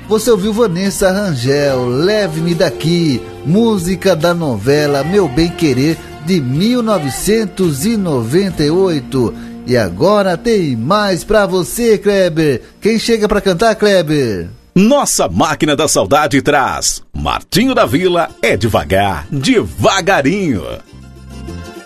você ouviu Vanessa Rangel, Leve-me Daqui, música da novela Meu Bem Querer, de 1998. E agora tem mais pra você, Kleber. Quem chega pra cantar, Kleber? Nossa Máquina da Saudade traz Martinho da Vila, É Devagar, Devagarinho.